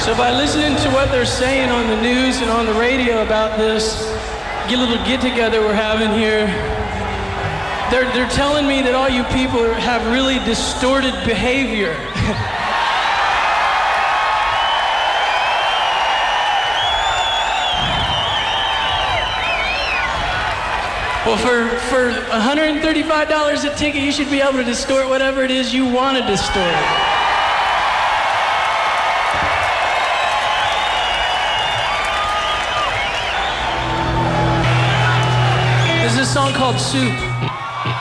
So by listening to what they're saying on the news and on the radio about this little get-together we're having here, they're telling me that all you people have really distorted behavior. Well, for $135 a ticket, you should be able to distort whatever it is you want to distort. This is a song called Soup.